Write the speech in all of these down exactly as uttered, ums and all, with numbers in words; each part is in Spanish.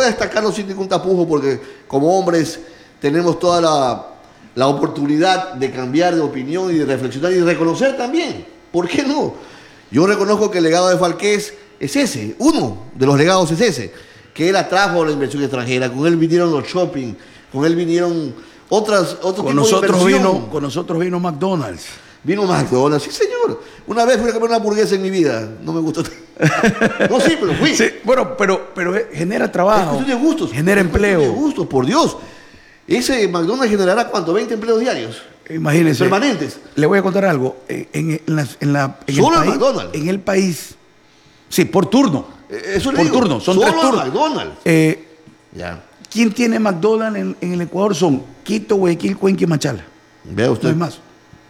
a destacarlo sin ningún tapujo porque como hombres tenemos toda la, la oportunidad de cambiar de opinión y de reflexionar y de reconocer también. ¿Por qué no? Yo reconozco que el legado de Falqués es ese, uno de los legados es ese, que él atrajo la inversión extranjera, con él vinieron los shopping, con él vinieron otras, otro con tipo nosotros de inversión. vino, con nosotros vino McDonald's. Vino McDonald's, sí señor. Una vez fui a comer una hamburguesa en mi vida, no me gustó. No, sí, pero fui. Sí, bueno, pero, pero genera trabajo. Es cuestión de gustos. Genera es empleo. De gustos, por Dios. Ese McDonald's generará ¿cuánto? veinte empleos diarios. Imagínense. Permanentes. Le voy a contar algo. En, en, en, la, en, la, en Solo el país, McDonald's. En el país. Sí, por turno. Eh, Eso le por digo, turno. Son solo tres turnos. McDonald's. Eh, ya. ¿Quién tiene McDonald's en, en el Ecuador? Son Quito, Guayaquil, Cuenca y Machala. Vea usted. No hay más.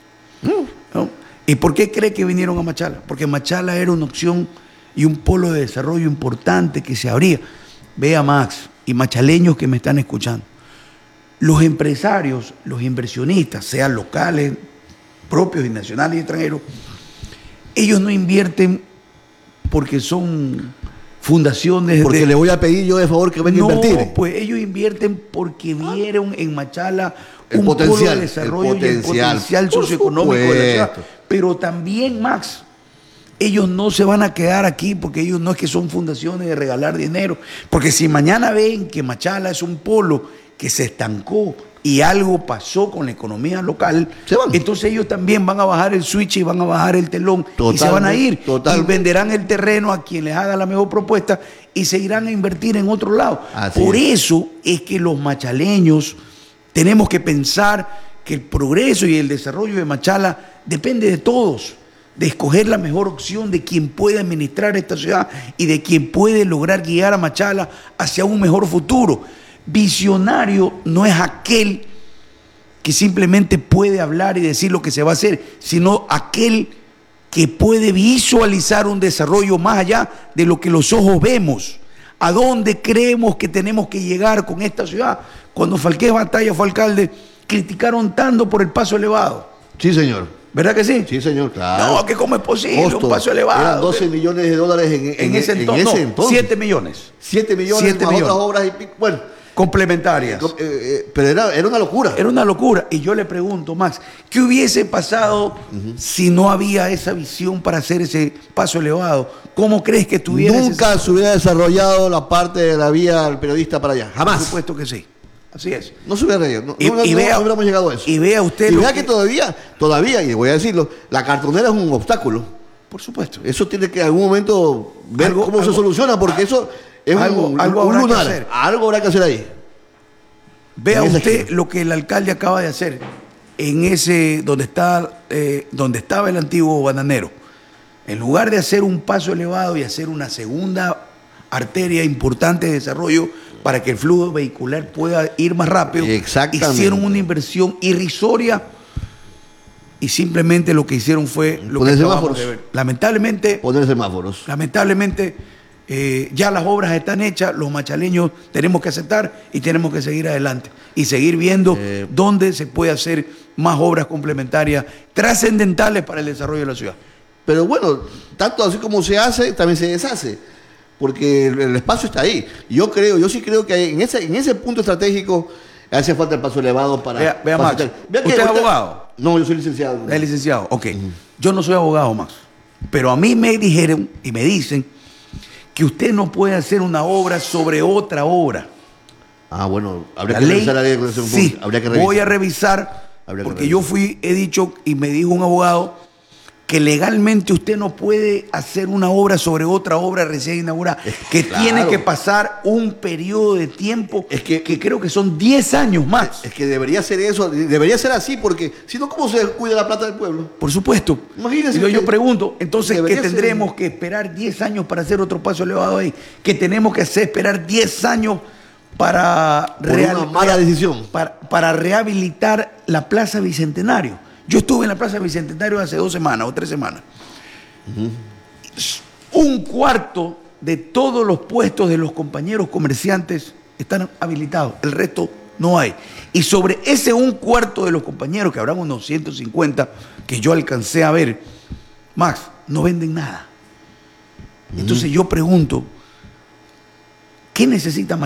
¿No? ¿Y por qué cree que vinieron a Machala? Porque Machala era una opción y un polo de desarrollo importante que se abría. Vea, Max, y machaleños que me están escuchando. Los empresarios, los inversionistas, sean locales, propios y nacionales y extranjeros, ellos no invierten porque son fundaciones. Porque de... le voy a pedir yo de favor que venga no, a invertir. Pues ellos invierten porque vieron en Machala El un potencial, polo de desarrollo el y el potencial. potencial Por socioeconómico de la ciudad. supuesto. Pero también, Max, ellos no se van a quedar aquí porque ellos no es que son fundaciones de regalar dinero. Porque si mañana ven que Machala es un polo que se estancó y algo pasó con la economía local, se van. Entonces ellos también van a bajar el switch y van a bajar el telón totalmente, y se van a ir totalmente. Y venderán el terreno a quien les haga la mejor propuesta y se irán a invertir en otro lado. Así Por es. Eso es que los machaleños tenemos que pensar que el progreso y el desarrollo de Machala depende de todos, de escoger la mejor opción de quien puede administrar esta ciudad y de quien puede lograr guiar a Machala hacia un mejor futuro. Visionario no es aquel que simplemente puede hablar y decir lo que se va a hacer, sino aquel que puede visualizar un desarrollo más allá de lo que los ojos vemos. ¿A dónde creemos que tenemos que llegar con esta ciudad? Cuando Falqués Batalla fue alcalde, criticaron tanto por el paso elevado. Sí, señor. ¿Verdad que sí? Sí, señor, claro. No, que cómo es posible, Costo, un paso elevado. Eran doce millones de dólares en, en, en ese entonces. En ese no, entonces. siete millones. siete millones siete más millones. otras obras y pico. Bueno. Complementarias. Eh, eh, pero era, era una locura. Era una locura. Y yo le pregunto, Max, ¿qué hubiese pasado uh-huh. si no había esa visión para hacer ese paso elevado? ¿Cómo crees que tuviera Nunca ese... se hubiera desarrollado la parte de la vía al periodista para allá. Jamás. Por supuesto que sí. Así es. No se hubiera reído. No, y, no, y no, vea, no hubiéramos llegado a eso. Y vea usted. Y vea que... que todavía, todavía, y voy a decirlo, la cartonera es un obstáculo. Por supuesto. Eso tiene que en algún momento ver algo, cómo algo, se soluciona, porque eso es algo, un, algo un habrá lunar. Que hacer. Algo habrá que hacer ahí. Vea usted lo que el alcalde acaba de hacer en ese donde está eh, donde estaba el antiguo bananero. En lugar de hacer un paso elevado y hacer una segunda arteria importante de desarrollo para que el flujo vehicular pueda ir más rápido, hicieron una inversión irrisoria y simplemente lo que hicieron fue lo poner que semáforos. De ver. Lamentablemente, poner semáforos. Lamentablemente. Eh, ya las obras están hechas, los machaleños tenemos que aceptar y tenemos que seguir adelante y seguir viendo eh, dónde se puede hacer más obras complementarias trascendentales para el desarrollo de la ciudad. Pero bueno, tanto así como se hace, también se deshace, porque el, el espacio está ahí. Yo creo, yo sí creo que en ese, en ese punto estratégico hace falta el paso elevado para... Vea, vea Max, vea que, ¿usted es abogado? No, yo soy licenciado. ¿Es licenciado? Ok. Uh-huh. Yo no soy abogado, Max, pero a mí me dijeron y me dicen que usted no puede hacer una obra sobre otra obra. Ah, bueno, habría la que ley, revisar la ley de concesión sí, pública. Habría que revisar. Voy a revisar, habría porque revisar. Yo fui, he dicho, y me dijo un abogado, que legalmente usted no puede hacer una obra sobre otra obra recién inaugurada, es, que claro. tiene que pasar un periodo de tiempo es que, que creo que son diez años más. Es que debería ser eso, debería ser así, porque si no, ¿cómo se cuida la plata del pueblo? Por supuesto. Imagínense. Yo, yo pregunto, entonces, ¿que tendremos ser... que esperar diez años para hacer otro paso elevado ahí? ¿Que tenemos que hacer, esperar diez años para, Por real, una mala decisión. Para, para rehabilitar la Plaza Bicentenario? Yo estuve en la Plaza Bicentenario hace dos semanas o tres semanas. Uh-huh. Un cuarto de todos los puestos de los compañeros comerciantes están habilitados, el resto no hay. Y sobre ese un cuarto de los compañeros, que habrán unos ciento cincuenta que yo alcancé a ver, Max, no venden nada. Uh-huh. Entonces yo pregunto, ¿qué necesita